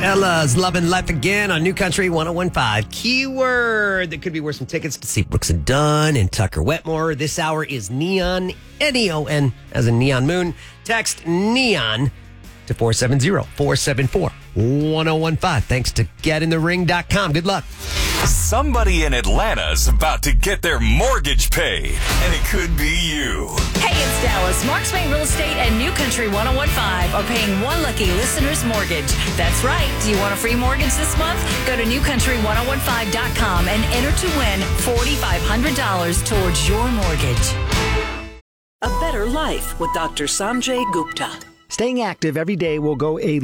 Ella's Loving Life Again on New Country 101.5. Keyword that could be worth some tickets to see Brooks and Dunn and Tucker Wetmore. This hour is Neon, N-E-O-N, as in Neon Moon. Text NEON to 470-474-1015. Thanks to getinthering.com. Good luck. Somebody in Atlanta's about to get their mortgage paid, and it could be you. Hey, it's Dallas. Marks Bank Real Estate and New Country 101.5 are paying one lucky listener's mortgage. That's right. Do you want a free mortgage this month? Go to newcountry1015.com and enter to win $4,500 towards your mortgage. A better life with Dr. Sanjay Gupta. Staying active every day will go a